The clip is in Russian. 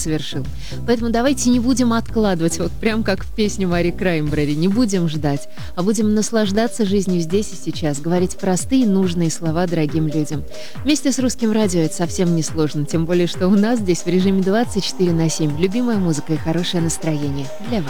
совершил. Поэтому давайте не будем откладывать, вот прям как в песне Мари Краймбрери, не будем ждать, а будем наслаждаться жизнью здесь и сейчас, говорить простые, нужные слова дорогим людям. Вместе с Русским радио это совсем не сложно, тем более, что у нас здесь в режиме 24/7 любимая музыка и хорошее настроение для вас.